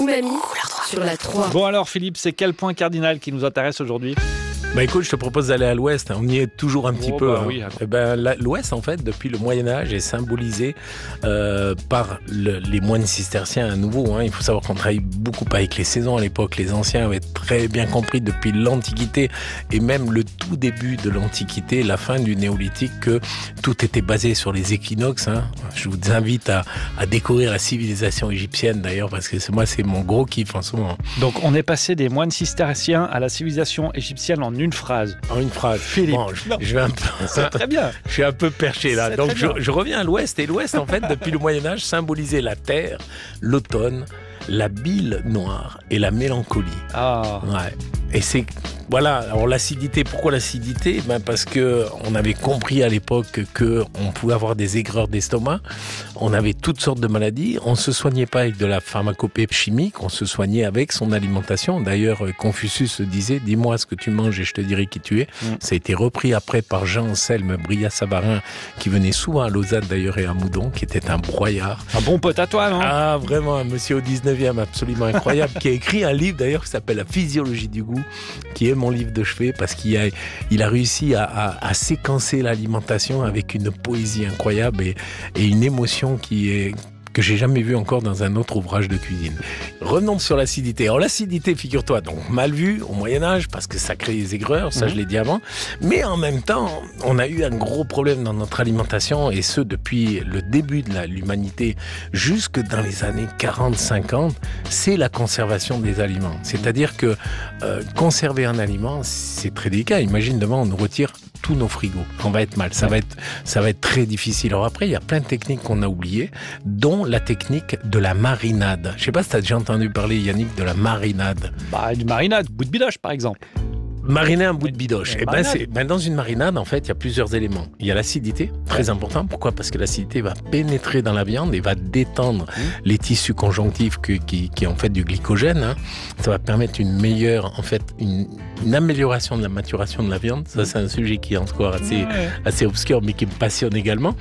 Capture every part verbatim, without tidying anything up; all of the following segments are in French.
Umami sur la trois. Bon alors Philippe, c'est quel point cardinal qui nous intéresse aujourd'hui ? Bah écoute, je te propose d'aller à l'ouest, on y est toujours un petit oh, peu. Bah, hein. oui, eh ben, la, l'ouest, en fait, depuis le Moyen-Âge, est symbolisé euh, par le, les moines cisterciens à nouveau. Hein. Il faut savoir qu'on travaille beaucoup avec les saisons à l'époque. Les anciens avaient très bien compris depuis l'Antiquité et même le tout début de l'Antiquité, la fin du Néolithique, que tout était basé sur les équinoxes. Hein. Je vous invite à, à découvrir la civilisation égyptienne d'ailleurs, parce que c'est, moi, c'est mon gros kiff en ce moment. Donc on est passé des moines cisterciens à la civilisation égyptienne en une phrase. En une phrase. Philippe. Bon, je, je vais un peu... C'est très bien. Je suis un peu perché là. C'est Donc je, bien. je reviens à l'ouest. Et l'ouest, en fait, depuis le Moyen-Âge, symbolisait la terre, l'automne, la bile noire et la mélancolie. Ah. Ouais. Et c'est, voilà, alors l'acidité, pourquoi l'acidité ? Ben parce que on avait compris à l'époque que on pouvait avoir des aigreurs d'estomac, on avait toutes sortes de maladies, on se soignait pas avec de la pharmacopée chimique, on se soignait avec son alimentation. D'ailleurs, Confucius disait, dis-moi ce que tu manges et je te dirai qui tu es. Mm. Ça a été repris après par Jean-Anselme Brillat-Savarin, qui venait souvent à Lausanne d'ailleurs et à Moudon, qui était un broyard. Un bon pote à toi, non ? Ah, vraiment, un monsieur au dix-neuvième absolument incroyable, qui a écrit un livre d'ailleurs qui s'appelle La physiologie du goût, qui est mon livre de chevet parce qu'il a, il a réussi à, à, à séquencer l'alimentation avec une poésie incroyable et, et une émotion qui est... que j'ai jamais vu encore dans un autre ouvrage de cuisine. Revenons sur l'acidité. Alors l'acidité, figure-toi, donc mal vue au Moyen-Âge parce que ça crée des aigreurs, ça mmh. je l'ai dit avant. Mais en même temps, on a eu un gros problème dans notre alimentation et ce depuis le début de la, l'humanité jusque dans les années quarante cinquante, c'est la conservation des aliments. C'est-à-dire que euh, conserver un aliment, c'est très délicat. Imagine demain, on nous retire tous nos frigos. On va être mal. Ça va être, ça va être très difficile. Alors après, il y a plein de techniques qu'on a oubliées, dont la technique de la marinade. Je sais pas si tu as déjà entendu parler, Yannick, de la marinade. Bah, du marinade, bout de bidoche, par exemple. Mariner un bout de bidoche. Et ben, c'est, ben dans une marinade, en fait, il y a plusieurs éléments. Il y a l'acidité, très important. Pourquoi ? Parce que l'acidité va pénétrer dans la viande et va détendre mmh. les tissus conjonctifs que, qui, qui est en fait du glycogène. Hein. Ça va permettre une meilleure, en fait, une, une amélioration de la maturation de la viande. Ça, c'est un sujet qui est encore assez, ouais. assez obscur, mais qui me passionne également.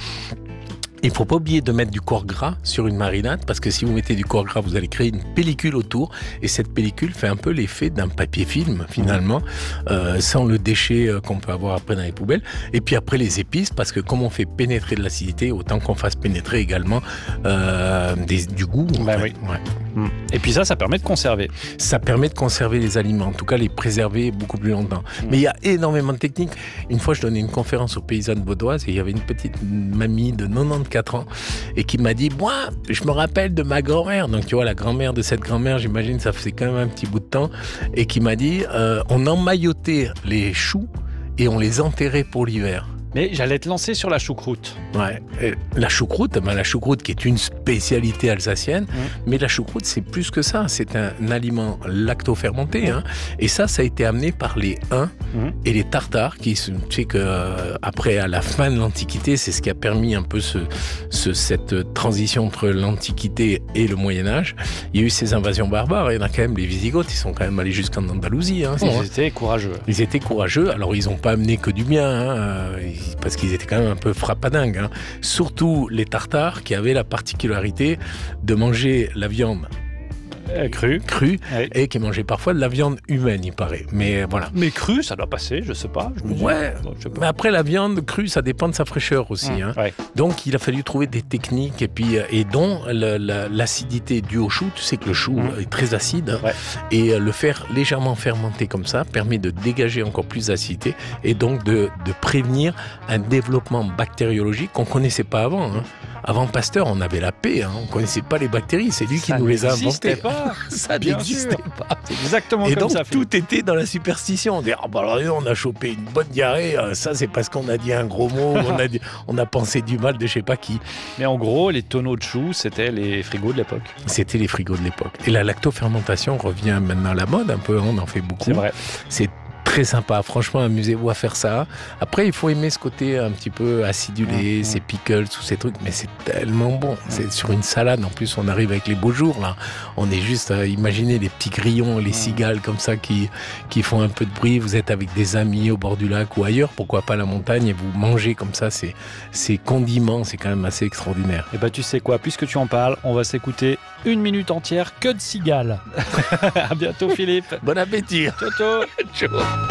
Il ne faut pas oublier de mettre du corps gras sur une marinade parce que si vous mettez du corps gras, vous allez créer une pellicule autour et cette pellicule fait un peu l'effet d'un papier film finalement, euh, sans le déchet qu'on peut avoir après dans les poubelles. Et puis après les épices parce que comme on fait pénétrer de l'acidité, autant qu'on fasse pénétrer également euh, des, du goût. Ben oui. Ouais. Et puis ça, ça permet de conserver. Ça permet de conserver les aliments, en tout cas les préserver beaucoup plus longtemps. Mmh. Mais il y a énormément de techniques. Une fois, je donnais une conférence aux paysannes vaudoises et il y avait une petite mamie de quatre-vingt-quatorze ans et qui m'a dit, moi, je me rappelle de ma grand-mère. Donc tu vois, la grand-mère de cette grand-mère, j'imagine, ça faisait quand même un petit bout de temps. Et qui m'a dit, euh, on emmaillotait les choux et on les enterrait pour l'hiver. Mais j'allais te lancer sur la choucroute. Ouais, et la choucroute, ben la choucroute qui est une spécialité alsacienne, mmh. mais la choucroute c'est plus que ça, c'est un, un aliment lacto-fermenté, mmh. hein, et ça, ça a été amené par les Huns mmh. et les Tartares, qui, tu sais que euh, après à la fin de l'Antiquité, c'est ce qui a permis un peu ce, ce, cette transition entre l'Antiquité et le Moyen Âge. Il y a eu ces invasions barbares, il y en a quand même les Wisigoths, ils sont quand même allés jusqu'en Andalousie. Hein, ils hein. étaient courageux. Ils étaient courageux. Alors ils n'ont pas amené que du bien. Hein, parce qu'ils étaient quand même un peu frappadingues. Hein. Surtout les Tartares qui avaient la particularité de manger la viande euh, crue, crue oui. et qui mangeaient parfois de la viande humaine, il paraît. Mais voilà. Mais crue, ça doit passer, je sais pas. Je me dis, ouais, non, je sais pas. Mais après la viande crue, ça dépend de sa fraîcheur aussi. Mmh, hein. ouais. Donc il a fallu trouver des techniques et puis et dont le, la, l'acidité due au chou. Tu sais que le chou mmh. est très acide hein, ouais. et le faire légèrement fermenter comme ça permet de dégager encore plus d'acidité et donc de, de prévenir un développement bactériologique qu'on connaissait pas avant. Hein. Avant Pasteur, on avait la paix, hein. On ne connaissait pas les bactéries, c'est lui ça qui nous les a inventées. Pas. Ça n'existait pas. C'est exactement et comme donc, ça. Et donc, tout était dans la superstition. On dit, oh, bah, alors, on a chopé une bonne diarrhée, ça c'est parce qu'on a dit un gros mot, on, a dit, on a pensé du mal de je sais pas qui. Mais en gros, les tonneaux de choux, c'était les frigos de l'époque. C'était les frigos de l'époque. Et la lactofermentation revient maintenant à la mode un peu, on en fait beaucoup. C'est vrai. C'est très sympa. Franchement, amusez-vous à faire ça. Après, il faut aimer ce côté un petit peu acidulé, mmh. ces pickles, tous ces trucs, mais c'est tellement bon. C'est sur une salade. En plus, on arrive avec les beaux jours, là. On est juste à imaginer les petits grillons, les cigales comme ça qui, qui font un peu de bruit. Vous êtes avec des amis au bord du lac ou ailleurs, pourquoi pas la montagne, et vous mangez comme ça ces, ces condiments, c'est quand même assez extraordinaire. Et bah, tu sais quoi, puisque tu en parles, on va s'écouter une minute entière que de cigales. À bientôt, Philippe. Bon appétit. Ciao, ciao. Ciao.